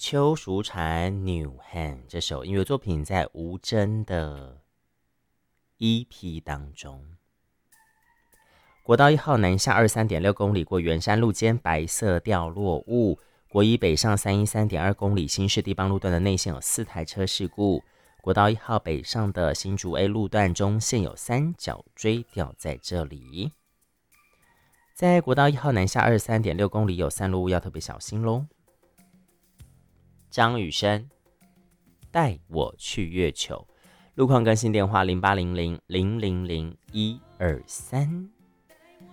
邱淑蟬 New Hand 这首音乐作品在吴真的 EP 当中。国道1号南下23.6公里，过圆山路间白色掉落物。国一北上313.2公里，新市地邦路段的内线有4台车事故。国道1号北上的新竹 A 路段中线有3角锥掉在这里。在国道1号南下23.6公里有散落物，要特别小心咯。张雨生带我去月球，路况更新电话0800000123。